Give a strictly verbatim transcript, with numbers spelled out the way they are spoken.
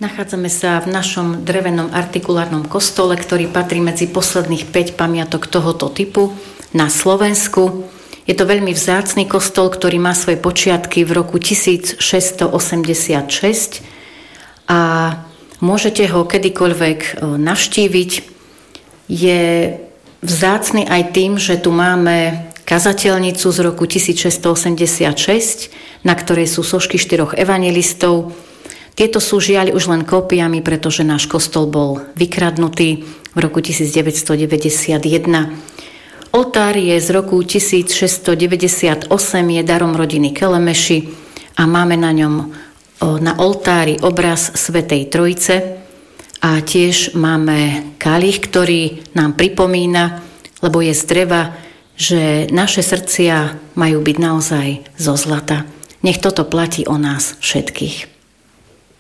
Nachádzame sa v našom drevenom artikulárnom kostole, ktorý patrí medzi posledných päť pamiatok tohoto typu na Slovensku. Je to veľmi vzácny kostol, ktorý má svoje počiatky v roku tisícšesťstoosemdesiatšesť a môžete ho kedykoľvek navštíviť. Je vzácny aj tým, že tu máme kazateľnicu z roku tisícšesťstoosemdesiatšesť, na ktorej sú sošky štyroch evanjelistov. Tieto sú žiaľ už len kópiami, pretože náš kostol bol vykradnutý v roku devätnásťstodeväťdesiatjeden. Oltár je z roku tisícšesťstodeväťdesiatosem, je darom rodiny Kelemeši a máme na ňom na oltári obraz Svätej Trojice a tiež máme kalich, ktorý nám pripomína, lebo je z dreva, že naše srdcia majú byť naozaj zo zlata. Nech toto platí o nás všetkých.